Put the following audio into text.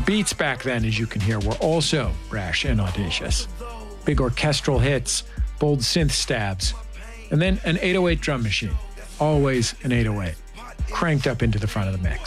beats back then, as you can hear, were also brash and audacious. Big orchestral hits, bold synth stabs, and then an 808 drum machine. Always an 808, cranked up into the front of the mix.